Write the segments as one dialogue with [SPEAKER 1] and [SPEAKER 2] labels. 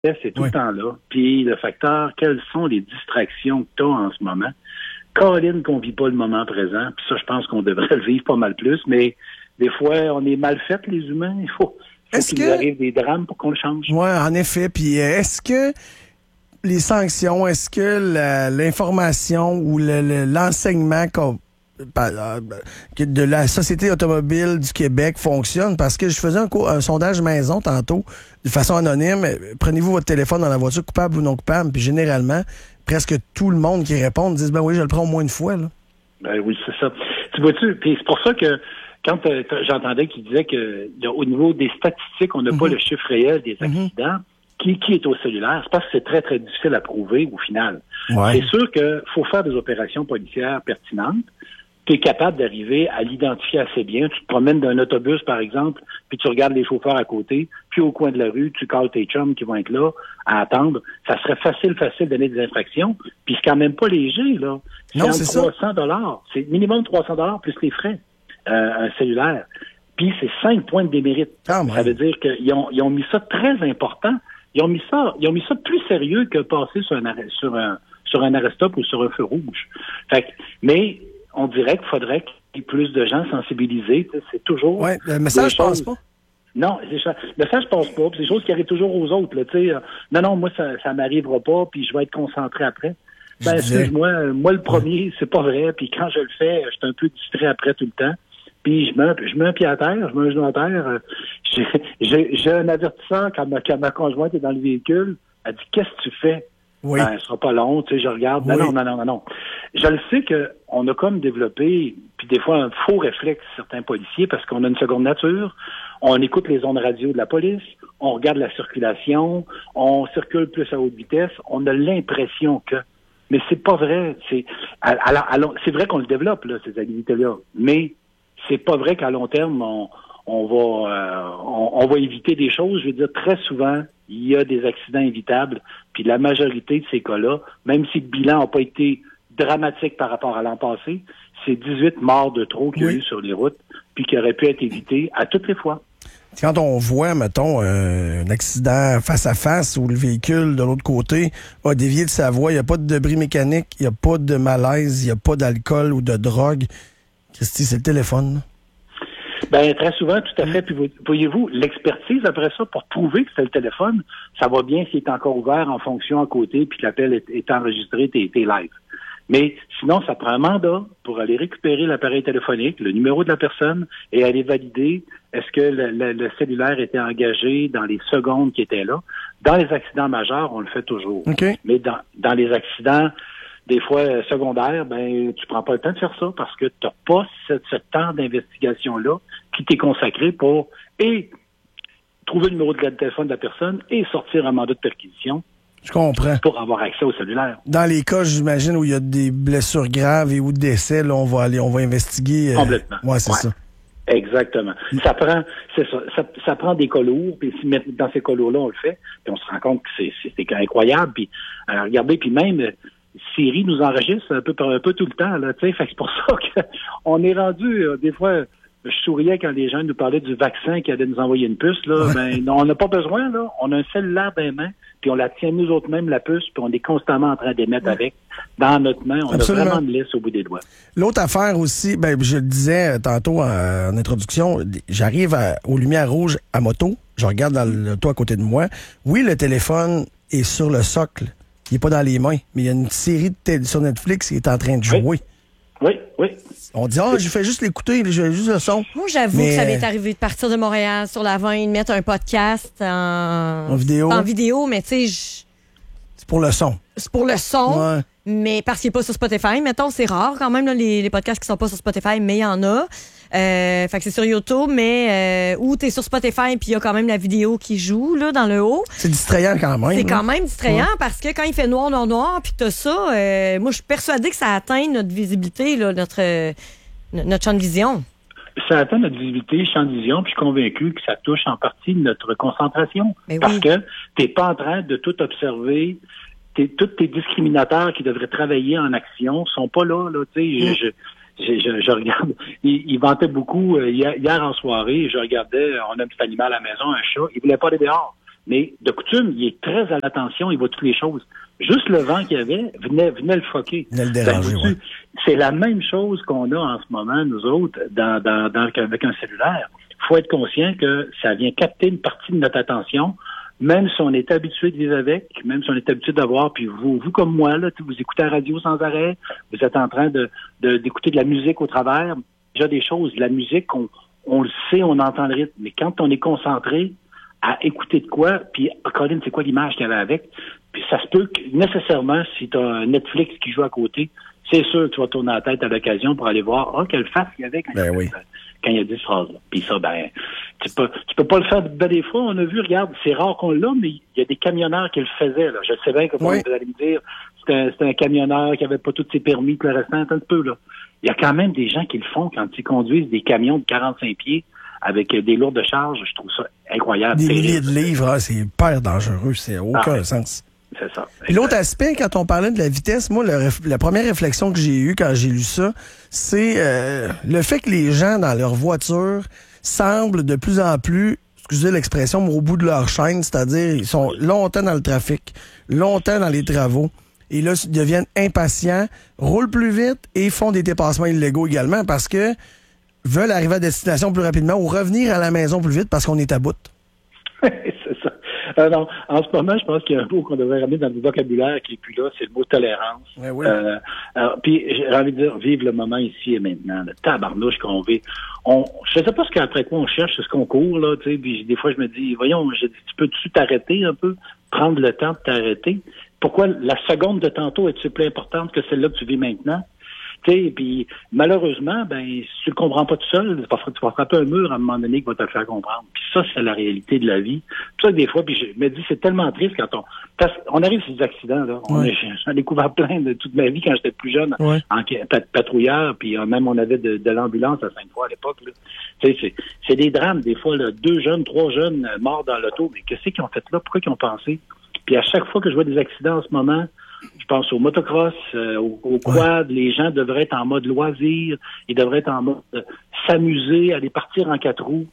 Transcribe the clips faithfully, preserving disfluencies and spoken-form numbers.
[SPEAKER 1] c'est tout
[SPEAKER 2] oui.
[SPEAKER 1] le temps là. Puis le facteur, quelles sont les distractions que tu as en ce moment? Caroline qu'on vit pas le moment présent. Puis ça, je pense qu'on devrait le vivre pas mal plus. Mais des fois, on est mal fait, les humains. Il faut, faut
[SPEAKER 2] Est-ce
[SPEAKER 1] qu'il
[SPEAKER 2] que...
[SPEAKER 1] nous arrive des drames pour qu'on le change.
[SPEAKER 2] Oui, en effet. Puis est-ce que les sanctions, est-ce que la, l'information ou le, le, l'enseignement qu'on de la Société automobile du Québec fonctionne? Parce que je faisais un, co- un sondage maison tantôt, de façon anonyme. Prenez-vous votre téléphone dans la voiture, coupable ou non coupable? Puis généralement, presque tout le monde qui répond dit « Ben oui, je le prends au moins une fois. » là.
[SPEAKER 1] Ben oui, c'est ça. Tu vois-tu? Puis c'est pour ça que quand euh, j'entendais qu'il disait que au niveau des statistiques, on n'a mm-hmm. pas le chiffre réel des accidents. Mm-hmm. Qui, qui est au cellulaire? C'est parce que c'est très, très difficile à prouver au final.
[SPEAKER 2] Ouais.
[SPEAKER 1] C'est sûr qu'il faut faire des opérations policières pertinentes. Tu es capable d'arriver à l'identifier assez bien. Tu te promènes d'un autobus, par exemple, puis tu regardes les chauffeurs à côté, puis au coin de la rue, tu calls tes chums qui vont être là à attendre. Ça serait facile, facile de donner des infractions. Puis c'est quand même pas léger, là. C'est
[SPEAKER 2] non, c'est
[SPEAKER 1] trois cents dollars. C'est minimum trois cents dollars plus les frais, euh, un cellulaire. Puis c'est cinq points de démérite.
[SPEAKER 2] Ah,
[SPEAKER 1] ça veut dire qu'ils ont, ils ont mis ça très important. Ils ont mis ça, ils ont mis ça plus sérieux que passer sur un arrêt, sur un, sur un arrêt-stop ou sur un feu rouge. Fait que, mais, on dirait qu'il faudrait qu'il y ait plus de gens sensibilisés. C'est toujours.
[SPEAKER 2] Oui, le message passe pas.
[SPEAKER 1] Non, c'est ça. Le message passe pas. C'est des choses qui arrivent toujours aux autres. Là, euh, non, non, moi, ça, ça m'arrivera pas, puis je vais être concentré après. Ben, excuse-moi, moi, le premier, c'est pas vrai. Puis quand je le fais, je suis un peu distrait après tout le temps. Puis je mets, je mets un pied à terre, je mets un genou à terre. J'ai, j'ai, j'ai un avertissant quand ma, quand ma conjointe est dans le véhicule. Elle dit, qu'est-ce que tu fais?
[SPEAKER 2] Oui.
[SPEAKER 1] Ben, ce sera pas long, tu sais, je regarde. Oui. Non, non, non, non, non. Je le sais qu'on a comme développé, puis des fois, un faux réflexe, certains policiers, parce qu'on a une seconde nature. On écoute les ondes radio de la police, on regarde la circulation, on circule plus à haute vitesse, on a l'impression que... Mais c'est pas vrai. C'est, à, à, à, c'est vrai qu'on le développe, là, ces habilités-là. Mais c'est pas vrai qu'à long terme, on, on va euh, on, on va éviter des choses. Je veux dire, très souvent, il y a des accidents évitables. Puis la majorité de ces cas-là, même si le bilan n'a pas été dramatique par rapport à l'an passé, c'est dix-huit morts de trop qu'il y a oui. eu sur les routes, puis qui auraient pu être évités à toutes les fois.
[SPEAKER 2] Quand on voit, mettons, euh, un accident face à face où le véhicule de l'autre côté a dévié de sa voie, il n'y a pas de débris mécanique, il n'y a pas de malaise, il n'y a pas d'alcool ou de drogue. Christy, c'est le téléphone. Là.
[SPEAKER 1] Ben très souvent, tout à fait. Puis voyez-vous, l'expertise après ça, pour prouver que c'est le téléphone, ça va bien s'il est encore ouvert en fonction à côté, puis que l'appel est, est enregistré, t'es, t'es live. Mais sinon, ça prend un mandat pour aller récupérer l'appareil téléphonique, le numéro de la personne, et aller valider est-ce que le, le, le cellulaire était engagé dans les secondes qui étaient là. Dans les accidents majeurs, on le fait toujours.
[SPEAKER 2] Okay.
[SPEAKER 1] Mais dans, dans les accidents, des fois euh, secondaires, ben tu prends pas le temps de faire ça parce que tu n'as pas ce, ce temps d'investigation-là qui t'est consacré pour et trouver le numéro de téléphone de la personne et sortir un mandat de perquisition.
[SPEAKER 2] Je comprends.
[SPEAKER 1] Pour avoir accès au cellulaire.
[SPEAKER 2] Dans les cas, j'imagine, où il y a des blessures graves et ou décès, là, on va aller, on va investiguer. Euh...
[SPEAKER 1] Complètement.
[SPEAKER 2] Ouais, c'est
[SPEAKER 1] ouais.
[SPEAKER 2] ça.
[SPEAKER 1] Exactement. Mm. Ça prend, c'est ça, ça, ça prend des cas lourds, puis dans ces cas lourds-là, on le fait, puis on se rend compte que c'est, c'est, c'est incroyable, puis euh, regardez, puis même Siri nous enregistre un peu un peu tout le temps, là, tu sais, fait que c'est pour ça qu'on est rendu, euh, des fois, je souriais quand les gens nous parlaient du vaccin qui allait nous envoyer une puce, là, ouais. Ben, non, on n'a pas besoin, là, on a un cellulaire dans les mains, puis on la tient nous autres mêmes, la puce, puis on est constamment en train d'émettre ouais. avec dans notre main. On Absolument. a vraiment une liste au bout des doigts.
[SPEAKER 2] L'autre affaire aussi, ben je le disais tantôt en, en introduction, j'arrive à, aux lumières rouges à moto, je regarde dans le toit à côté de moi. Oui, le téléphone est sur le socle, il n'est pas dans les mains, mais il y a une série de t- sur Netflix qui est en train de jouer.
[SPEAKER 1] Oui, oui. oui.
[SPEAKER 2] On dit, ah, oh, je fais juste l'écouter, j'ai juste le son.
[SPEAKER 3] Moi, j'avoue mais... que ça m'est arrivé de partir de Montréal sur la vingt, de mettre un podcast en,
[SPEAKER 2] en vidéo.
[SPEAKER 3] En vidéo, mais tu sais, je...
[SPEAKER 2] c'est pour le son.
[SPEAKER 3] C'est pour le son,
[SPEAKER 2] ouais.
[SPEAKER 3] mais parce qu'il n'est pas sur Spotify. Mettons, c'est rare quand même, là, les, les podcasts qui sont pas sur Spotify, mais il y en a. Euh, fait que c'est sur YouTube, mais euh, où t'es sur Spotify puis il y a quand même la vidéo qui joue là dans le haut.
[SPEAKER 2] C'est distrayant quand même.
[SPEAKER 3] C'est
[SPEAKER 2] là.
[SPEAKER 3] quand même distrayant ouais. parce que quand il fait noir, noir, noir, puis que t'as ça, euh, moi je suis persuadée que ça atteint notre visibilité, là, notre euh, notre champ de vision.
[SPEAKER 1] Ça atteint notre visibilité, champ de vision, puis je suis convaincu que ça touche en partie notre concentration.
[SPEAKER 3] Mais
[SPEAKER 1] parce
[SPEAKER 3] oui.
[SPEAKER 1] que t'es pas en train de tout observer. T'es, tous tes discriminateurs qui devraient travailler en action sont pas là, là, tu sais. Mm. Je, Je, je, je regarde, il, il vantait beaucoup euh, hier, hier en soirée, je regardais, on a un petit animal à la maison, un chat, il voulait pas aller dehors. Mais de coutume, il est très à l'attention, il voit toutes les choses. Juste le vent qu'il y avait venait, venait le foquer.
[SPEAKER 2] Venait le déranger,
[SPEAKER 1] ben,
[SPEAKER 2] ouais.
[SPEAKER 1] C'est la même chose qu'on a en ce moment, nous autres, dans, dans, dans, avec un cellulaire. Il faut être conscient que ça vient capter une partie de notre attention, même si on est habitué de vivre avec, même si on est habitué d'avoir, puis vous, vous comme moi, là, vous écoutez la radio sans arrêt, vous êtes en train de, de d'écouter de la musique au travers, déjà des choses, la musique, on, on le sait, on entend le rythme, mais quand on est concentré à écouter de quoi, puis Colin, c'est quoi l'image qu'il y avait avec, puis ça se peut que nécessairement, si tu as un Netflix qui joue à côté, c'est sûr que tu vas tourner la tête à l'occasion pour aller voir, ah, quelle face il y avait quand,
[SPEAKER 2] ben
[SPEAKER 1] il,
[SPEAKER 2] oui.
[SPEAKER 1] quand il y a dit cette phrase-là. Puis ça, ben, tu peux, tu peux pas le faire ben, des fois. On a vu, regarde, c'est rare qu'on l'a, mais il y a des camionneurs qui le faisaient, là. Je sais bien comment
[SPEAKER 2] oui.
[SPEAKER 1] vous allez me dire, c'est un, c'est un camionneur qui avait pas tous ses permis, que le restant, un peu, là. Il y a quand même des gens qui le font quand ils conduisent des camions de quarante-cinq pieds avec des lourdes charges. Je trouve ça incroyable.
[SPEAKER 2] Des milliers de livres, hein, c'est hyper dangereux, c'est aucun ah, sens.
[SPEAKER 1] C'est ça.
[SPEAKER 2] Puis l'autre aspect, quand on parlait de la vitesse, moi, le, la première réflexion que j'ai eue quand j'ai lu ça, c'est euh, le fait que les gens dans leur voiture semblent de plus en plus, excusez l'expression, au bout de leur chaîne, c'est-à-dire ils sont longtemps dans le trafic, longtemps dans les travaux, et là, ils deviennent impatients, roulent plus vite et font des dépassements illégaux également parce que veulent arriver à destination plus rapidement ou revenir à la maison plus vite parce qu'on est à bout.
[SPEAKER 1] C'est ça. Euh, non, en ce moment, je pense qu'il y a un mot qu'on devrait ramener dans le vocabulaire qui est plus là, c'est le mot tolérance.
[SPEAKER 2] Ouais, oui.
[SPEAKER 1] euh, alors, puis j'ai envie de dire, vive le moment ici et maintenant. Le tabarnouche qu'on vit. On, je sais pas ce qu'après quoi on cherche, c'est ce qu'on court, là, tu sais, puis des fois je me dis, voyons, je dis, tu peux-tu t'arrêter un peu, prendre le temps de t'arrêter? Pourquoi la seconde de tantôt est-elle plus importante que celle-là que tu vis maintenant? Tu sais, puis malheureusement, ben, si tu le comprends pas tout seul, tu vas frapper un mur à un moment donné qui va te le faire comprendre. Puis ça, c'est la réalité de la vie. Tout ça, des fois, puis je me dis, c'est tellement triste quand on... On arrive sur des accidents, là. On
[SPEAKER 2] ouais.
[SPEAKER 1] a, j'en ai découvert plein de toute ma vie quand j'étais plus jeune,
[SPEAKER 2] ouais.
[SPEAKER 1] en patrouilleur, puis même on avait de, de l'ambulance à Sainte-Foy à l'époque, là. Tu sais, c'est, c'est des drames, des fois, là. Deux jeunes, trois jeunes morts dans l'auto. Mais qu'est-ce qu'ils ont fait là? Pourquoi ils ont pensé? Puis à chaque fois que je vois des accidents en ce moment, je pense au motocross, euh, au, au quad, ouais. Les gens devraient être en mode loisir, ils devraient être en mode euh, s'amuser, aller partir en quatre roues.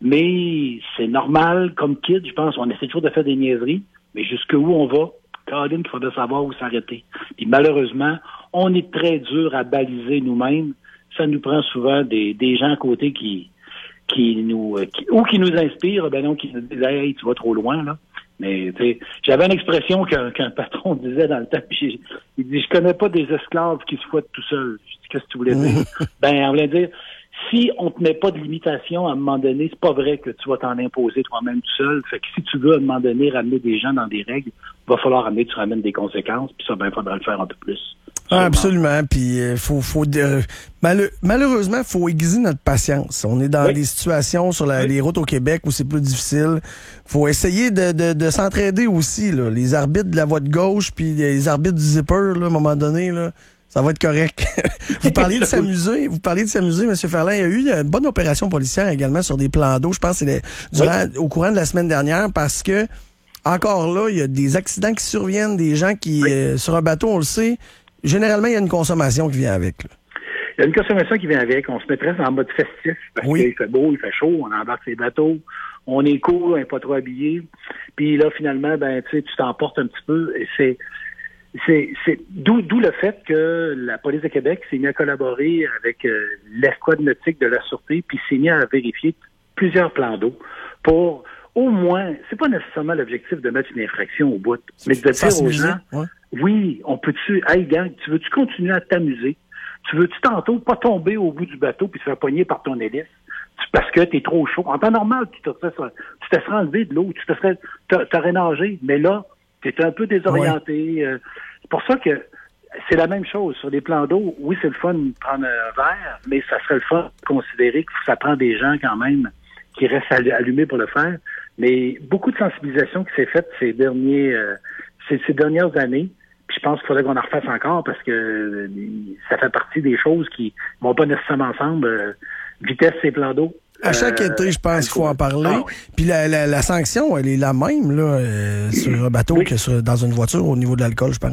[SPEAKER 1] Mais c'est normal, comme kid, je pense, on essaie toujours de faire des niaiseries, mais jusqu'où on va, Colin, il faudrait savoir où s'arrêter. Puis malheureusement, on est très dur à baliser nous-mêmes. Ça nous prend souvent des, des gens à côté qui, qui nous, qui, ou qui nous inspirent, ben non, qui nous disent, hey, tu vas trop loin, là. Mais, tu sais, j'avais une expression qu'un, qu'un patron disait dans le temps, puis il dit, je connais pas des esclaves qui se fouettent tout seuls. Je dis, qu'est-ce que tu voulais dire? Ben, on voulait dire, si on te met pas de limitation, à un moment donné, c'est pas vrai que tu vas t'en imposer toi-même tout seul. Fait que si tu veux, à un moment donné, ramener des gens dans des règles, il va falloir amener que tu ramènes des conséquences, puis ça, ben, il faudra le faire un peu plus.
[SPEAKER 2] Ah, absolument. Puis euh, faut, faut euh, mal- malheureusement, faut aiguiser notre patience. On est dans oui. des situations sur la, oui. les routes au Québec où c'est plus difficile. Faut essayer de, de, de s'entraider aussi. Là. Les arbitres de la voie de gauche, puis les arbitres du zipper, là, à un moment donné, là, ça va être correct. Vous parliez de s'amuser. Vous parliez de s'amuser, M. Ferland. Il y a eu une bonne opération policière également sur des plans d'eau. Je pense que c'est les, durant, oui. au courant de la semaine dernière, parce que encore là, il y a des accidents qui surviennent, des gens qui oui. euh, sur un bateau, on le sait. Généralement, il y a une consommation qui vient avec. Là.
[SPEAKER 1] Il y a une consommation qui vient avec. On se mettrait en mode festif parce oui. qu'il fait beau, il fait chaud, on embarque ses bateaux, on est cool, on n'est pas trop habillé. Puis là, finalement, ben, tu sais, tu t'emportes un petit peu. Et c'est, c'est, c'est d'où, d'où le fait que la police de Québec s'est mise à collaborer avec euh, l'escouade nautique de la Sûreté, puis s'est mise à vérifier plusieurs plans d'eau pour au moins, c'est pas nécessairement l'objectif de mettre une infraction au bout, mais de dire aux gens, ouais. oui, on peut-tu, hey gang, tu veux-tu continuer à t'amuser? Tu veux-tu tantôt pas tomber au bout du bateau puis te faire pogner par ton hélice parce que t'es trop chaud? En temps normal, tu te serais, tu te serais enlevé de l'eau, tu te serais, t'aurais nagé, mais là, t'es un peu désorienté. Ouais. C'est pour ça que c'est la même chose. Sur des plans d'eau, oui, c'est le fun de prendre un verre, mais ça serait le fun de considérer que ça prend des gens quand même qui restent allumés pour le faire. Mais beaucoup de sensibilisation qui s'est faite ces derniers, euh, ces, ces dernières années. Puis je pense qu'il faudrait qu'on en refasse encore parce que euh, ça fait partie des choses qui vont pas nécessairement ensemble. Euh, vitesse et plans d'eau.
[SPEAKER 2] À chaque euh, été, je pense qu'il faut en parler. Ah, oui. Puis la, la, la sanction, elle est la même là, euh, sur un bateau oui. que sur, dans une voiture au niveau de l'alcool, je pense.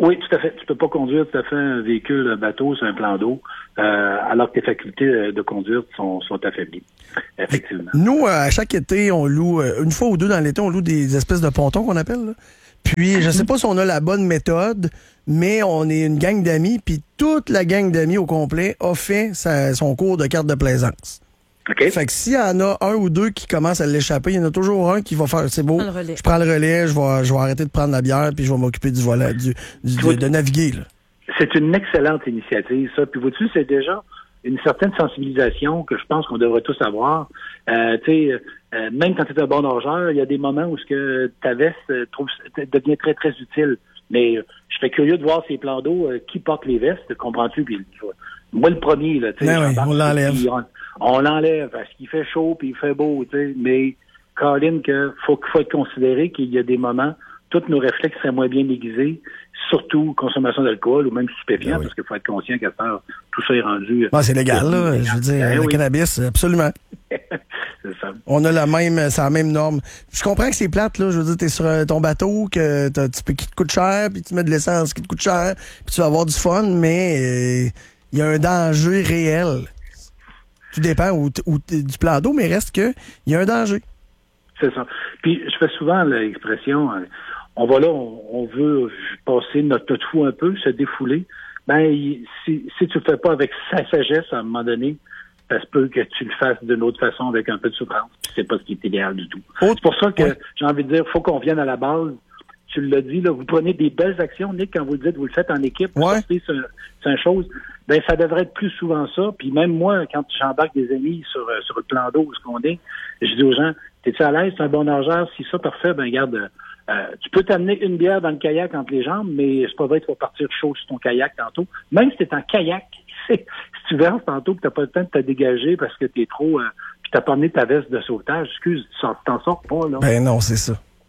[SPEAKER 1] Oui, tout à fait. Tu peux pas conduire tout à fait un véhicule, un bateau sur un plan d'eau, euh, alors que tes facultés de conduire sont, sont affaiblies. Effectivement.
[SPEAKER 2] Nous, à chaque été, on loue, une fois ou deux dans l'été, on loue des espèces de pontons qu'on appelle, là. Puis, je sais pas si on a la bonne méthode, mais on est une gang d'amis, puis toute la gang d'amis au complet a fait sa, son cours de carte de plaisance.
[SPEAKER 1] OK.
[SPEAKER 2] Fait que s'il y en a un ou deux qui commencent à l'échapper, il y en a toujours un qui va faire, c'est beau, je prends le relais, je vais, je vais arrêter de prendre la bière, puis je vais m'occuper du volant, du, du de, de naviguer, là.
[SPEAKER 1] C'est une excellente initiative, ça. Puis, vois-tu, c'est déjà une certaine sensibilisation que je pense qu'on devrait tous avoir. Euh, tu sais, euh, même quand tu es un bon nageur, il y a des moments où ce que ta veste euh, trouve, devient très, très utile. Mais euh, je serais curieux de voir ces plans d'eau, euh, qui portent les vestes, comprends-tu? Puis, moi, le premier, là, tu sais,
[SPEAKER 2] oui, on l'enlève.
[SPEAKER 1] On, on l'enlève parce qu'il fait chaud puis il fait beau, tu sais. Mais, Colin, que faut, faut être considéré qu'il y a des moments, tous nos réflexes seraient moins bien aiguisés, surtout consommation d'alcool ou même stupéfiants, ben oui. Parce qu'il faut être conscient qu'à faire tout ça est rendu...
[SPEAKER 2] Ah, c'est légal, là. Légal. Je veux dire, ben le oui. cannabis, absolument.
[SPEAKER 1] C'est ça.
[SPEAKER 2] On a la même, c'est la même norme. Je comprends que c'est plate, là. Je veux dire, t'es sur ton bateau, que t'as, tu peux, qui te coûte cher, puis tu mets de l'essence qui te coûte cher, puis tu vas avoir du fun, mais il euh, y a un danger réel. Tout dépend où, où du plan d'eau, mais reste que il y a un danger.
[SPEAKER 1] C'est ça. Puis, je fais souvent l'expression... On va là, on, on veut passer notre, notre fou un peu, se défouler. Ben, si, si tu le fais pas avec sa sagesse, à un moment donné, ça se peut que tu le fasses d'une autre façon avec un peu de souffrance. C'est pas ce qui est idéal du tout. C'est pour ça que ouais. j'ai envie de dire, faut qu'on vienne à la base. Tu l'as dit, là, vous prenez des belles actions, Nick, quand vous le dites, vous le faites en équipe, vous
[SPEAKER 2] ouais.
[SPEAKER 1] sortez sur, sur une chose. Ben, ça devrait être plus souvent ça. Puis même moi, quand j'embarque des amis sur, sur le plan d'eau où ce qu'on est, je dis aux gens, t'es-tu à l'aise, c'est un bon nageur? Si ça, parfait, ben, regarde, Euh, tu peux t'amener une bière dans le kayak entre les jambes, mais c'est pas vrai que tu vas partir chaud sur ton kayak tantôt. Même si t'es en kayak, si tu verses tantôt que t'as pas le temps de te dégager parce que t'es trop... Euh, puis t'as pas amené ta veste de sauvetage, excuse, tu t'en sors pas, là.
[SPEAKER 2] Ben non, c'est ça.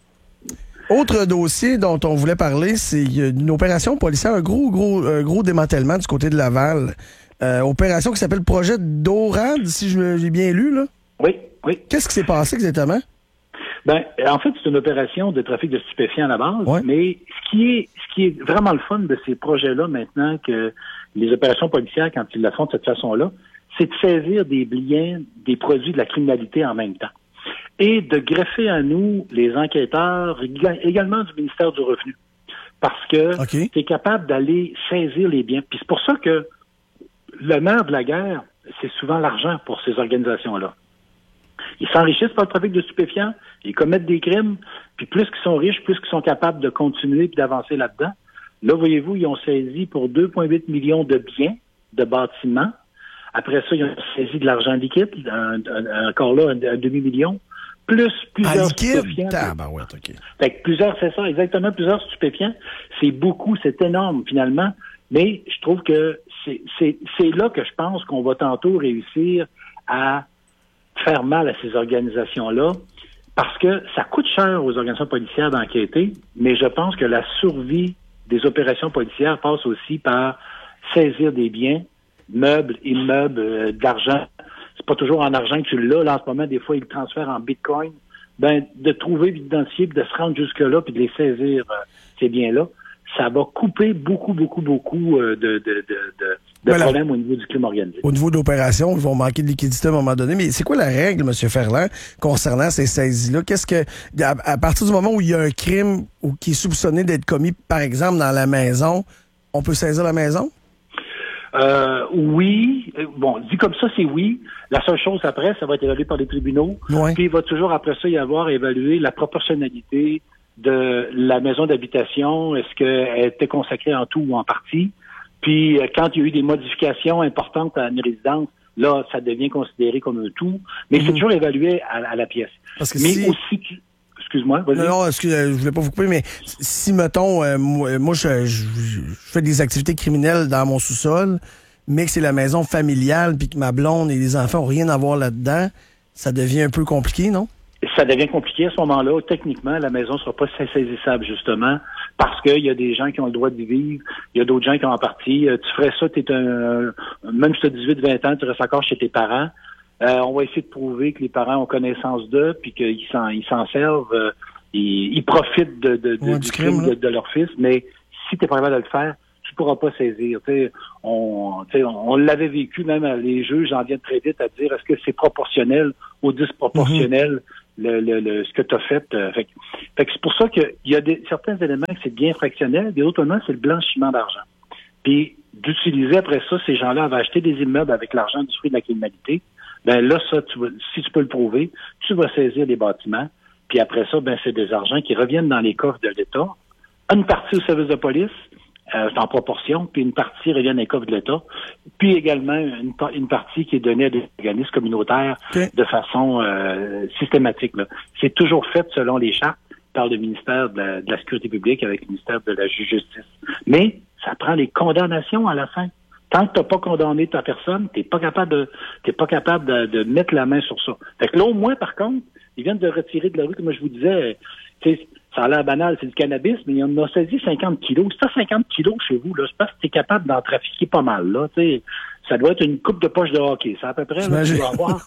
[SPEAKER 2] Autre dossier dont on voulait parler, c'est une opération policière, un gros, gros, euh, gros démantèlement du côté de Laval. Euh, opération qui s'appelle Projet Dorade, si je, j'ai bien lu, là.
[SPEAKER 1] Oui, oui.
[SPEAKER 2] Qu'est-ce qui s'est passé exactement?
[SPEAKER 1] Ben, en fait, c'est une opération de trafic de stupéfiants à la base,
[SPEAKER 2] ouais.
[SPEAKER 1] mais ce qui est ce qui est vraiment le fun de ces projets-là maintenant, que les opérations policières, quand ils la font de cette façon-là, c'est de saisir des biens, des produits de la criminalité en même temps. Et de greffer à nous, les enquêteurs, également du ministère du Revenu. Parce que
[SPEAKER 2] okay.
[SPEAKER 1] tu es capable d'aller saisir les biens. Puis c'est pour ça que le nerf de la guerre, c'est souvent l'argent pour ces organisations-là. Ils s'enrichissent par le trafic de stupéfiants, ils commettent des crimes, puis plus qu'ils sont riches, plus qu'ils sont capables de continuer et d'avancer là-dedans. Là, voyez-vous, ils ont saisi pour deux virgule huit millions de biens, de bâtiments. Après ça, ils ont saisi de l'argent liquide, un, un, encore là, un, un demi-million, plus plusieurs
[SPEAKER 2] ah,
[SPEAKER 1] stupéfiants.
[SPEAKER 2] Ah, ben ouais, OK.
[SPEAKER 1] Fait que plusieurs, c'est ça, exactement, plusieurs stupéfiants. C'est beaucoup, c'est énorme, finalement. Mais je trouve que c'est, c'est, c'est là que je pense qu'on va tantôt réussir à faire mal à ces organisations-là, parce que ça coûte cher aux organisations policières d'enquêter, mais je pense que la survie des opérations policières passe aussi par saisir des biens, meubles, immeubles, euh, d'argent. C'est pas toujours en argent que tu l'as. Là, en ce moment, des fois, ils le transfèrent en bitcoin. Ben, de trouver, d'identifier, puis de se rendre jusque-là, puis de les saisir, euh, ces biens-là, ça va couper beaucoup, beaucoup, beaucoup euh, de, de, de, de, de voilà. problèmes au niveau du crime organisé.
[SPEAKER 2] Au niveau de l'opération, ils vont manquer de liquidité à un moment donné. Mais c'est quoi la règle, M. Ferland, concernant ces saisies-là? Qu'est-ce que, à, à partir du moment où il y a un crime ou qui est soupçonné d'être commis, par exemple, dans la maison, on peut saisir la maison?
[SPEAKER 1] Euh, oui. Bon, dit comme ça, c'est oui. La seule chose après, ça va être évalué par les tribunaux.
[SPEAKER 2] Ouais.
[SPEAKER 1] Puis il va toujours après ça y avoir évalué la proportionnalité de la maison d'habitation. Est-ce qu'elle était consacrée en tout ou en partie? Puis quand il y a eu des modifications importantes à une résidence, là, ça devient considéré comme un tout. Mais mmh. c'est toujours évalué à, à la pièce.
[SPEAKER 2] Parce que
[SPEAKER 1] mais
[SPEAKER 2] si...
[SPEAKER 1] aussi... Excuse-moi, vas-y.
[SPEAKER 2] Non, non, excuse, je voulais pas vous couper, mais si, mettons, euh, moi, moi je, je, je fais des activités criminelles dans mon sous-sol, mais que c'est la maison familiale, puis que ma blonde et les enfants ont rien à voir là-dedans, ça devient un peu compliqué, non?
[SPEAKER 1] Ça devient compliqué à ce moment-là. Techniquement, la maison ne sera pas saisissable, justement, parce qu'il y a des gens qui ont le droit d'y vivre, il y a d'autres gens qui ont en partie. Tu ferais ça, t'es un, même si tu as dix-huit vingt ans, tu restes encore chez tes parents. Euh, on va essayer de prouver que les parents ont connaissance d'eux, puis qu'ils s'en, ils s'en servent, euh, ils, ils profitent de, de, de,
[SPEAKER 2] ouais,
[SPEAKER 1] du crime, crime de, de leur fils, mais si tu n'es pas capable de le faire, tu ne pourras pas saisir. T'sais, on, t'sais, on, on l'avait vécu, même les juges en viennent très vite à dire est-ce que c'est proportionnel ou disproportionnel mm-hmm. le, le, le, ce que tu as fait. Euh, fait, fait que c'est pour ça qu'il y a des, certains éléments que c'est bien fractionnel, et d'autres éléments, c'est le blanchiment d'argent. Puis d'utiliser après ça, ces gens-là avaient acheté des immeubles avec l'argent du fruit de la criminalité. Ben là, ça, tu vas, si tu peux le prouver, tu vas saisir les bâtiments. Puis après ça, ben c'est des argents qui reviennent dans les coffres de l'État. Une partie au service de police, euh, en proportion, puis une partie revient dans les coffres de l'État. Puis également une, une partie qui est donnée à des organismes communautaires okay. de façon euh, systématique. Là. C'est toujours fait selon les chartes par le ministère de la, de la Sécurité publique avec le ministère de la Justice. Mais ça prend les condamnations à la fin. Tant que tu n'as pas condamné ta personne, tu n'es pas capable de t'es pas capable de, de mettre la main sur ça. Fait que là, au moins, par contre, ils viennent de retirer de la rue, comme je vous disais, ça a l'air banal, c'est du cannabis, mais ils en ont saisi cinquante kilos. Si tu as cinquante kilos chez vous, là, c'est parce que tu es capable d'en trafiquer pas mal. Là, t'sais. Ça doit être une coupe de poche de hockey. C'est à peu près, là, tu dois avoir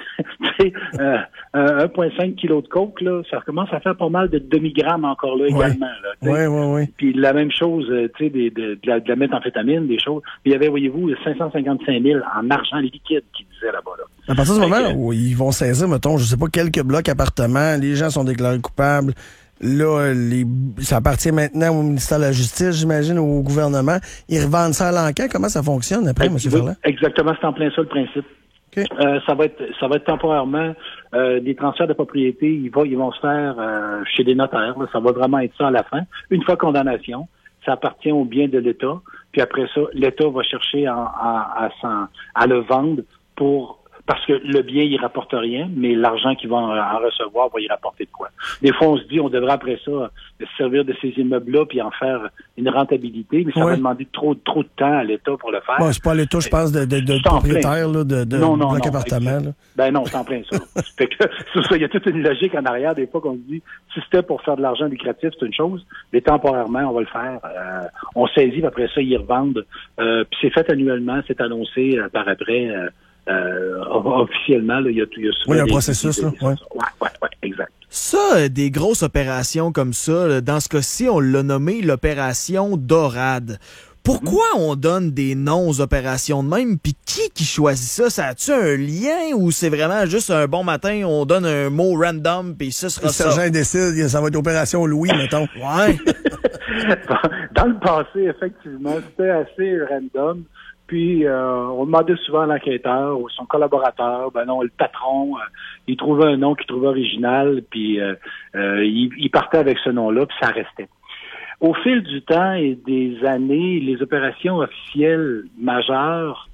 [SPEAKER 1] euh, un virgule cinq kilos de coke, là, ça commence à faire pas mal de demi-grammes encore là également.
[SPEAKER 2] Oui, oui, oui.
[SPEAKER 1] Puis la même chose, tu sais, de, de, de, la, de la méthamphétamine, des choses. Puis il y avait, voyez-vous, cinq cent cinquante-cinq mille en argent liquide qui disait là-bas. Là.
[SPEAKER 2] À partir du moment que, où ils vont saisir, mettons, je sais pas, quelques blocs appartements, les gens sont déclarés coupables. Là, les, ça appartient maintenant au ministère de la Justice, j'imagine, au gouvernement. Ils revendent ça à l'enquête. Comment ça fonctionne après, M. Ferland?
[SPEAKER 1] Exactement, c'est en plein ça le principe. Okay. Euh, ça va être, ça va être temporairement euh, des transferts de propriété. Ils vont, ils vont se faire euh, chez des notaires. Là, ça va vraiment être ça à la fin. Une fois condamnation, ça appartient au bien de l'État. Puis après ça, l'État va chercher à, à, à, à le vendre pour parce que le bien, il rapporte rien, mais l'argent qu'il va en, en recevoir va y rapporter de quoi. Des fois, on se dit, on devrait après ça se servir de ces immeubles-là puis en faire une rentabilité, mais ça ouais. va demander trop, trop de temps à l'État pour le faire.
[SPEAKER 2] Bon, c'est pas à l'État, je pense, de, de, de propriétaire là, de, de
[SPEAKER 1] non, non,
[SPEAKER 2] bloc
[SPEAKER 1] non,
[SPEAKER 2] appartement. Là.
[SPEAKER 1] Ben non, c'est en plein ça. Fait que, c'est ça, il y a toute une logique en arrière. Des fois qu'on se dit, si c'était pour faire de l'argent lucratif, c'est une chose, mais temporairement, on va le faire. Euh, on saisit, après ça, ils revendent. Euh, puis c'est fait annuellement, c'est annoncé euh, par après. Euh, Euh, officiellement, là, il y a, il y a
[SPEAKER 2] oui, un processus, là.
[SPEAKER 1] Ouais. ouais, ouais, ouais, exact.
[SPEAKER 4] Ça, des grosses opérations comme ça, dans ce cas-ci, on l'a nommé l'opération Dorade. Pourquoi mmh. on donne des noms aux opérations de même? Puis qui qui choisit ça? Ça a-tu un lien ou c'est vraiment juste un bon matin, on donne un mot random puis ça sera
[SPEAKER 2] le
[SPEAKER 4] ça?
[SPEAKER 2] Le sergent décide, ça va être opération Louis, mettons.
[SPEAKER 4] Ouais.
[SPEAKER 1] Dans le passé, effectivement, c'était assez random. Puis, euh, on demandait souvent à l'enquêteur ou son collaborateur, ben non, le patron, euh, il trouvait un nom qu'il trouvait original, puis euh, euh, il, il partait avec ce nom-là, puis ça restait. Au fil du temps et des années, les opérations officielles majeures,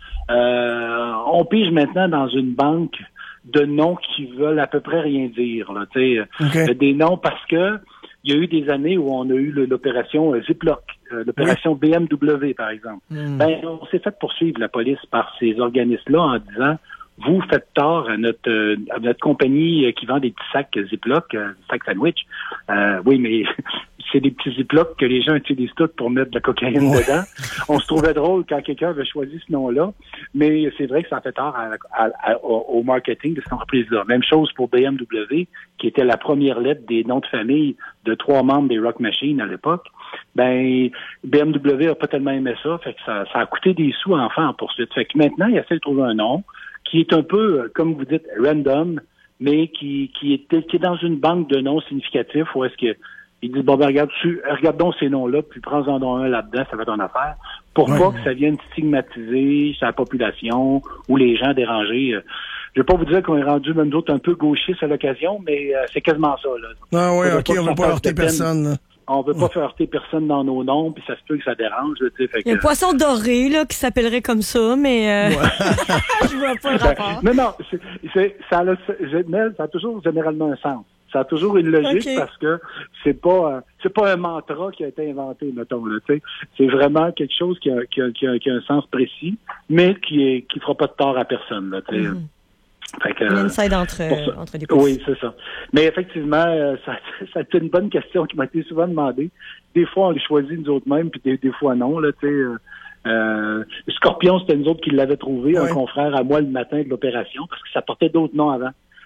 [SPEAKER 1] euh, on pige maintenant dans une banque de noms qui veulent à peu près rien dire, là, tu sais, okay. Des noms parce que il y a eu des années où on a eu l'opération Ziploc, euh, l'opération oui. B M W, par exemple. Mm. Ben, on s'est fait poursuivre la police par ces organismes-là en disant vous faites tort à notre euh, à notre compagnie qui vend des petits sacs Ziploc, euh, sacs sandwich. Euh, oui, mais c'est des petits Ziploc que les gens utilisent tous pour mettre de la cocaïne ouais. dedans. On se trouvait drôle quand quelqu'un avait choisi ce nom-là, mais c'est vrai que ça fait tort à, à, à, au marketing de cette entreprise-là. Même chose pour B M W, qui était la première lettre des noms de famille de trois membres des Rock Machine à l'époque. Ben, B M W a pas tellement aimé ça, fait que ça, ça a coûté des sous à en faire en poursuite. Fait que maintenant, il essaie de trouver un nom qui est un peu, comme vous dites, random, mais qui, qui, est, qui est dans une banque de noms significatifs où est-ce que ils disent, bon, ben, regarde, tu, regarde donc ces noms-là, puis prends-en un là-dedans, ça va être ton affaire. Pour ouais. pas que ça vienne stigmatiser sa population ou les gens dérangés. Je vais pas vous dire qu'on est rendu, même d'autres, un peu gauchistes à l'occasion, mais euh, c'est quasiment ça, là.
[SPEAKER 2] Ah oui, OK, on veut pas heurter personne, là.
[SPEAKER 1] On veut pas faire heurter personne dans nos noms, puis ça se peut que ça dérange. Tu sais, fait que...
[SPEAKER 3] Il y a un poisson doré là qui s'appellerait comme ça, mais euh... ouais. je vois pas le rapport.
[SPEAKER 1] Non, non, c'est, c'est, ça, a, ça a toujours généralement un sens. Ça a toujours une logique okay. parce que c'est pas euh, c'est pas un mantra qui a été inventé, mettons. Là, tu sais, c'est vraiment quelque chose qui a, qui a, qui a, qui a un sens précis, mais qui est qui fera pas de tort à personne. Là, tu sais. Mm.
[SPEAKER 3] Fait que, il y a une side entre, euh, entre les
[SPEAKER 1] Oui, c'est ça. Mais effectivement, euh, ça, ça a été une bonne question qui m'a été souvent demandée. Des fois, on les choisit nous autres mêmes, puis des, des fois non. Là, tu sais, euh, euh, Scorpion, c'était nous autres qui l'avaient trouvé, ouais. Un confrère à moi le matin de l'opération, parce que ça portait d'autres noms avant.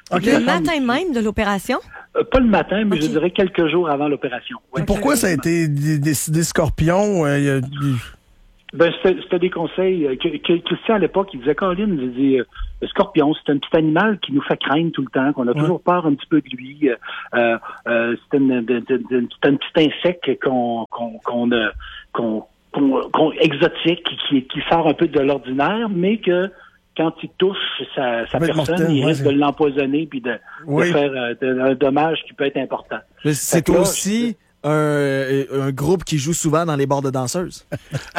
[SPEAKER 3] Okay. Le matin même de l'opération?
[SPEAKER 1] Euh, pas le matin, mais
[SPEAKER 3] okay.
[SPEAKER 1] je dirais quelques jours avant l'opération. Ouais.
[SPEAKER 2] Pourquoi ça a été décidé Scorpion? Euh, y a...
[SPEAKER 1] Ben, c'était, c'était des conseils que, que Christian, à l'époque, il disait, Colin, il disait, euh, le scorpion, c'est un petit animal qui nous fait craindre tout le temps, qu'on a ouais. toujours peur un petit peu de lui. Euh, euh, c'est, une, de, de, de, c'est un petit insecte qu'on, qu'on, qu'on, euh, qu'on, qu'on, qu'on exotique, qui, qui sort un peu de l'ordinaire, mais que quand il touche sa, sa personne, mortel, il risque ouais, de l'empoisonner puis de, oui. de faire euh, de, un dommage qui peut être important.
[SPEAKER 4] Mais c'est là, aussi je... un, un groupe qui joue souvent dans les bars de danseuses.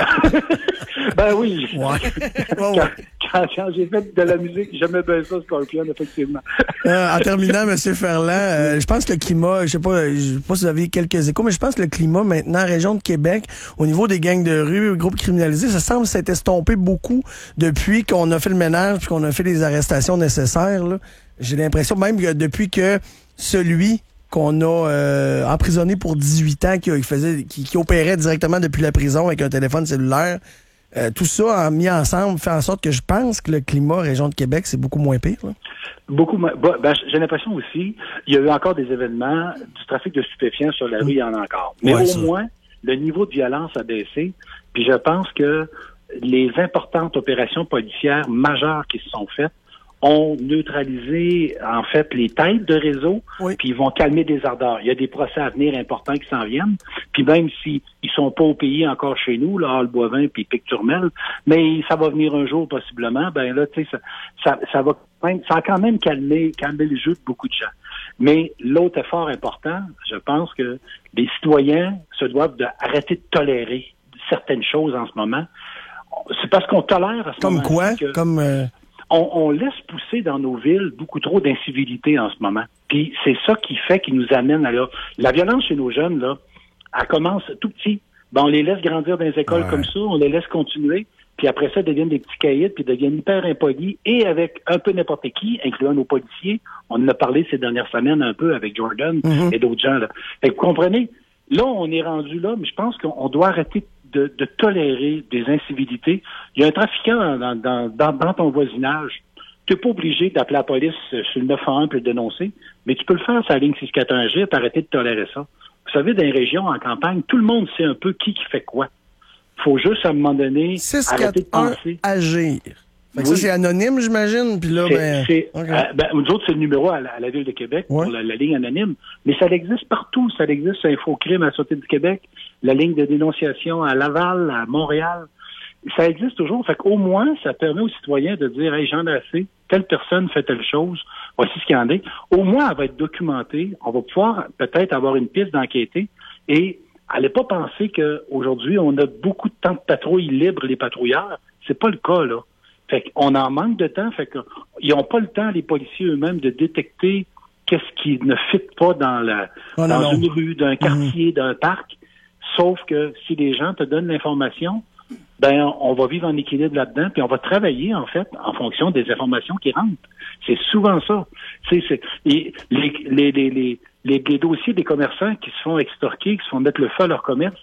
[SPEAKER 1] Ben oui.
[SPEAKER 2] Ouais.
[SPEAKER 1] quand, quand, quand j'ai fait de la musique, j'aimais bien ça, Scorpion, effectivement.
[SPEAKER 2] Euh, en terminant, M. Ferland, euh, je pense que le climat, je sais pas, je sais pas si vous avez quelques échos, mais je pense que le climat maintenant, région de Québec, au niveau des gangs de rue, groupes criminalisés, ça semble s'être estompé beaucoup depuis qu'on a fait le ménage puis qu'on a fait les arrestations nécessaires. Là. J'ai l'impression même que depuis que celui qu'on a euh, emprisonné pour dix-huit ans, qui, qui faisait, qui, qui opérait directement depuis la prison avec un téléphone cellulaire, Euh, tout ça mis ensemble fait en sorte que je pense que le climat région de Québec, c'est beaucoup moins pire. Là.
[SPEAKER 1] Beaucoup moins. Ben, ben, j'ai l'impression aussi, il y a eu encore des événements, du trafic de stupéfiants sur la rue, il y en a encore. Mais ouais, au ça. moins, le niveau de violence a baissé. Puis je pense que les importantes opérations policières majeures qui se sont faites ont neutralisé, en fait, les têtes de réseau, oui. puis ils vont calmer des ardeurs. Il y a des procès à venir importants qui s'en viennent, puis même s'ils si sont pas au pays encore chez nous, là, Hall-Boivin puis Picturmel, mais ça va venir un jour possiblement, ben là, tu sais, ça, ça, ça va même, ça a quand même calmé, calmé le jeu de beaucoup de gens. Mais l'autre effort important, je pense que les citoyens se doivent d'arrêter de tolérer certaines choses en ce moment. C'est parce qu'on tolère à ce
[SPEAKER 2] Comme
[SPEAKER 1] moment
[SPEAKER 2] quoi?
[SPEAKER 1] Que
[SPEAKER 2] Comme... Euh...
[SPEAKER 1] On, on laisse pousser dans nos villes beaucoup trop d'incivilité en ce moment. Puis c'est ça qui fait, qui nous amène à là. La violence chez nos jeunes, là, elle commence tout petit. Ben, on les laisse grandir dans les écoles ouais. comme ça, on les laisse continuer, puis après ça, ils deviennent des petits caïds, puis ils deviennent hyper impolis, et avec un peu n'importe qui, incluant nos policiers. On en a parlé ces dernières semaines un peu avec Jordan mm-hmm. et d'autres gens. Là. Fait que vous comprenez? Là, on est rendu là, mais je pense qu'on doit arrêter De, de tolérer des incivilités. Il y a un trafiquant dans, dans, dans, dans ton voisinage. Tu n'es pas obligé d'appeler la police sur le neuf un un pour le dénoncer, mais tu peux le faire sur la ligne six cent quarante-et-un G et t'arrêter de tolérer ça. Vous savez, dans les régions, en campagne, tout le monde sait un peu qui qui fait quoi. Il faut juste, à un moment donné, arrêter de penser.
[SPEAKER 2] Agir. Fait que oui. Ça, c'est anonyme, j'imagine. Puis là,
[SPEAKER 1] c'est,
[SPEAKER 2] ben,
[SPEAKER 1] c'est,
[SPEAKER 2] okay.
[SPEAKER 1] euh, ben, nous autres, c'est le numéro à la, à la Ville de Québec ouais. pour la, la ligne anonyme. Mais ça existe partout. Ça existe sur Infocrime à la Sûreté du Québec, la ligne de dénonciation à Laval, à Montréal. Ça existe toujours. Fait qu'au moins, ça permet aux citoyens de dire, hey, j'en ai assez. Telle personne fait telle chose. Voici ce qu'il y en est. Au moins, elle va être documentée. On va pouvoir peut-être avoir une piste d'enquêter. Et allez pas penser qu'aujourd'hui, on a beaucoup de temps de patrouille libre, les patrouilleurs. C'est pas le cas, là. Fait qu'on en manque de temps, fait qu'ils n'ont pas le temps, les policiers eux-mêmes, de détecter qu'est-ce qui ne fit pas dans la oh, dans non, une non. rue, d'un quartier, mmh. d'un parc. Sauf que si les gens te donnent l'information, ben on va vivre en équilibre là-dedans, puis on va travailler, en fait, en fonction des informations qui rentrent. C'est souvent ça. C'est, c'est, les, les, les, les, les, les, les dossiers des commerçants qui se font extorquer, qui se font mettre le feu à leur commerce,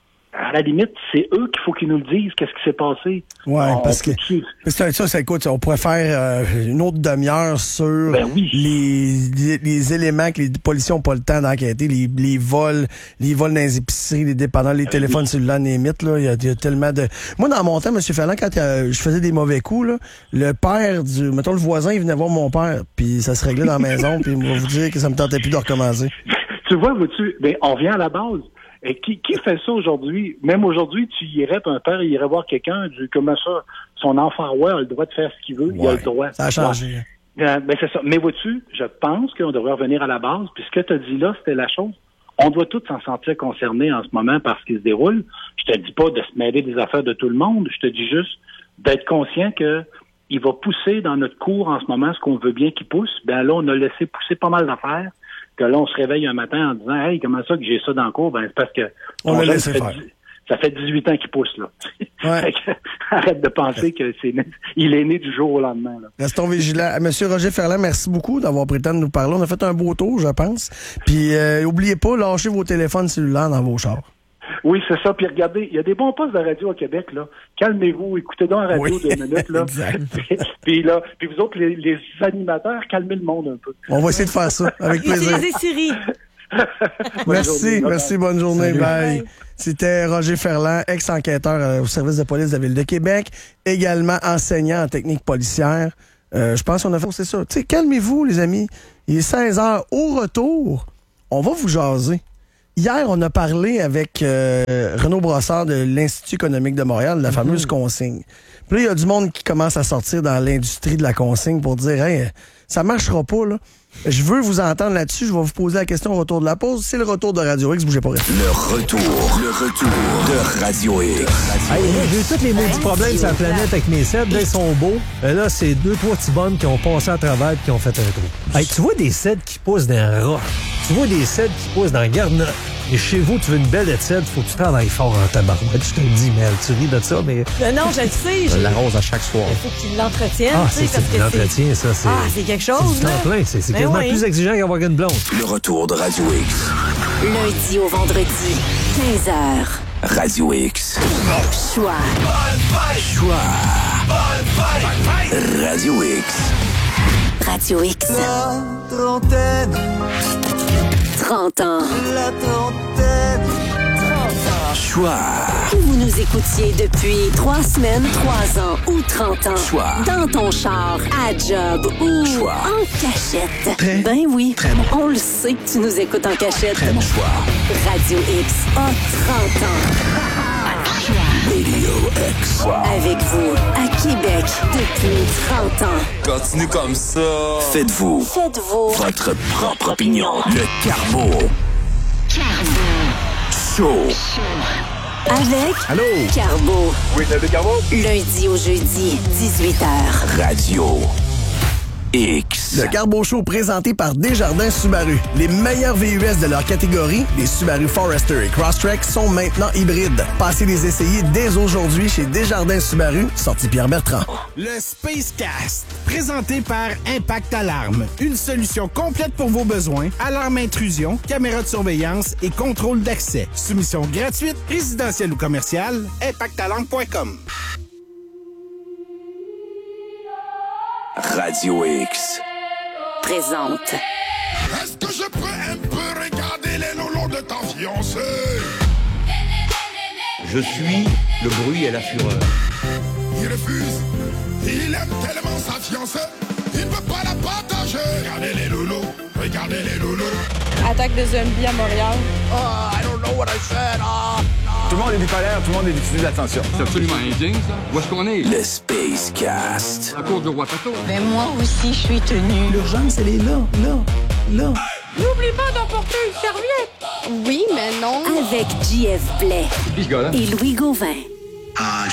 [SPEAKER 1] à la limite, c'est eux qu'il faut qu'ils nous le disent, qu'est-ce qui s'est passé.
[SPEAKER 2] Ouais, on parce que ça, ça, ça, écoute, on pourrait faire euh, une autre demi-heure sur
[SPEAKER 1] ben oui.
[SPEAKER 2] les, les, les éléments que les policiers n'ont pas le temps d'enquêter, les, les vols, les vols dans les épiceries, les dépendants, les ben téléphones oui. cellulaires, les mythes, là, il y, y a tellement de... Moi, dans mon temps, M. Ferland, quand euh, je faisais des mauvais coups, là, le père du... Mettons, le voisin, il venait voir mon père, puis ça se réglait dans la maison, puis il va vous dire que ça me tentait plus de recommencer.
[SPEAKER 1] Tu vois, vois-tu, ben, on revient à la base. Et qui, qui fait ça aujourd'hui? Même aujourd'hui, tu irais, un père il irait voir quelqu'un, du comment ça, son enfant ouais, a le droit de faire ce qu'il veut, ouais, il a le droit.
[SPEAKER 2] Ça a changé.
[SPEAKER 1] Ouais. Euh, ben c'est ça. Mais vois-tu, je pense qu'on devrait revenir à la base, puis ce que tu as dit là, c'était la chose. On doit tous s'en sentir concernés en ce moment par ce qui se déroule. Je te dis pas de se mêler des affaires de tout le monde, je te dis juste d'être conscient que il va pousser dans notre cours en ce moment ce qu'on veut bien qu'il pousse. Ben là, on a laissé pousser pas mal d'affaires. Que là, on se réveille un matin en disant « Hey, comment ça que j'ai ça dans le cours? » Ben, c'est parce que
[SPEAKER 2] on l'a laissé faire.
[SPEAKER 1] Ça fait dix-huit ans qu'il pousse, là.
[SPEAKER 2] Ouais.
[SPEAKER 1] Arrête de penser que c'est il est né du jour au lendemain, là.
[SPEAKER 2] Restons vigilants. Monsieur Roger Ferland, merci beaucoup d'avoir pris le temps de nous parler. On a fait un beau tour, je pense. Puis, euh, oubliez pas, lâchez vos téléphones cellulaires dans vos chars.
[SPEAKER 1] Oui, c'est ça. Puis regardez, il y a des bons postes de radio au Québec, là. Calmez-vous, écoutez donc la radio
[SPEAKER 2] Oui,
[SPEAKER 1] deux minutes, là. puis, puis là, puis vous autres, les, les animateurs, calmez le monde un peu.
[SPEAKER 2] On va essayer de faire ça, avec plaisir.
[SPEAKER 3] Utilisez Siri.
[SPEAKER 2] Merci,
[SPEAKER 1] journée,
[SPEAKER 2] merci, bonne journée,
[SPEAKER 3] Salut.
[SPEAKER 2] bye.
[SPEAKER 3] Bye.
[SPEAKER 2] C'était Roger Ferland, ex-enquêteur euh, au service de police de la Ville de Québec, également enseignant en technique policière. Euh, je pense qu'on a fait, c'est ça. Tu sais, calmez-vous, les amis. Il est seize heures. Au retour, on va vous jaser. Hier, on a parlé avec euh, Renaud Brossard de l'Institut économique de Montréal, de la fameuse mmh. consigne. Puis là, il y a du monde qui commence à sortir dans l'industrie de la consigne pour dire, hey, ça marchera pas, là. Je veux vous entendre là-dessus. Je vais vous poser la question au retour de la pause. C'est le retour de Radio X. Bougez pas. Reste.
[SPEAKER 5] Le retour, le retour de Radio X.
[SPEAKER 6] Hey, j'ai eu tous les maudits problèmes sur la planète avec mes cèdres. Là, ils sont beaux. Et là, c'est deux, trois petits bonnes qui ont passé à travers et qui ont fait un trou. Hey, tu vois des cèdres qui poussent dans un roc. Tu vois des cèdres qui poussent dans le garde. Et chez vous, tu veux une belle cèdre, faut que tu travailles fort en tabarouette. Je te le dis, Mel, tu ris de ça, mais...
[SPEAKER 3] Non, non, je le sais.
[SPEAKER 6] Je l'arrose à chaque soir.
[SPEAKER 3] Il faut qu'il l'entretienne.
[SPEAKER 6] Ah,
[SPEAKER 3] tu sais,
[SPEAKER 6] c'est,
[SPEAKER 3] parce
[SPEAKER 6] c'est
[SPEAKER 3] que
[SPEAKER 6] l'entretien, ça, c'est...
[SPEAKER 3] Ah, c'est quelque chose,
[SPEAKER 6] c'est
[SPEAKER 3] là.
[SPEAKER 6] plein, c'est, c'est
[SPEAKER 3] Ben
[SPEAKER 6] quasiment
[SPEAKER 3] oui.
[SPEAKER 6] plus exigeant qu'avoir une blonde.
[SPEAKER 5] Le retour de Radio X.
[SPEAKER 7] Lundi au vendredi, quinze heures.
[SPEAKER 5] Radio X.
[SPEAKER 7] Choix.
[SPEAKER 5] Choix. Radio X.
[SPEAKER 7] Radio X.
[SPEAKER 8] La trentaine.
[SPEAKER 7] trente ans.
[SPEAKER 8] La trentaine.
[SPEAKER 5] Choix.
[SPEAKER 7] Que vous nous écoutiez depuis trois semaines, trois ans ou trente ans.
[SPEAKER 5] Choix.
[SPEAKER 7] Dans ton char, à job ou
[SPEAKER 5] Choix.
[SPEAKER 7] en cachette.
[SPEAKER 5] Très,
[SPEAKER 7] ben oui,
[SPEAKER 5] très bon.
[SPEAKER 7] On le sait que tu nous écoutes en cachette.
[SPEAKER 5] Très bon choix.
[SPEAKER 7] Radio X a trente ans.
[SPEAKER 5] Radio X.
[SPEAKER 7] Avec vous, à Québec, depuis trente ans.
[SPEAKER 5] Continue comme ça. Faites-vous.
[SPEAKER 7] Faites-vous
[SPEAKER 5] Votre propre opinion. Le Carbo. Show.
[SPEAKER 7] avec
[SPEAKER 5] Allô?
[SPEAKER 7] Carbo.
[SPEAKER 5] Oui, c'est Carbo.
[SPEAKER 7] Lundi au jeudi, dix-huit heures.
[SPEAKER 5] Radio X.
[SPEAKER 2] Le Carbo Show présenté par Desjardins Subaru. Les meilleurs V U S de leur catégorie, les Subaru Forester et Crosstrek, sont maintenant hybrides. Passez les essayer dès aujourd'hui chez Desjardins Subaru, sortie Pierre-Bertrand.
[SPEAKER 9] Le Spacecast, présenté par Impact Alarme. Une solution complète pour vos besoins. Alarme intrusion, caméra de surveillance et contrôle d'accès. Soumission gratuite, résidentielle ou commerciale, impact alarme point com.
[SPEAKER 5] Radio X.
[SPEAKER 7] Présente.
[SPEAKER 10] Est-ce que je peux un peu regarder les lolos de ta fiancée?
[SPEAKER 11] Je suis le bruit et la fureur.
[SPEAKER 10] Il refuse. Il aime tellement sa fiancée, il ne peut pas la partager. Regardez les lolos, regardez les lolos.
[SPEAKER 12] Attaque de zombies à Montréal.
[SPEAKER 10] Oh, I don't know what I said. Oh, no.
[SPEAKER 13] Tout le monde est bipolaire, tout le monde est diffusé d'attention.
[SPEAKER 11] C'est absolument indigne, ça. Où est-ce qu'on est?
[SPEAKER 5] Le Spacecast.
[SPEAKER 11] À cause de Wapato.
[SPEAKER 12] Mais moi aussi, je suis tenue.
[SPEAKER 2] L'urgence, elle est là, là, là.
[SPEAKER 12] N'oublie pas d'emporter une serviette. Oui, mais non.
[SPEAKER 7] Avec J F Blais
[SPEAKER 11] Qui ce gars-là?
[SPEAKER 7] et Louis Gauvin.
[SPEAKER 5] Ah,